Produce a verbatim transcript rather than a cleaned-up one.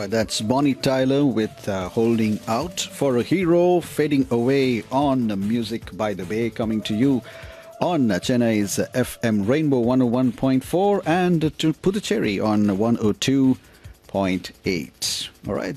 Right, that's Bonnie Tyler with uh, Holding Out for a Hero, fading away on Music by the Bay, coming to you on Chennai's F M Rainbow one oh one point four and to Puducherry on one oh two point eight. All right.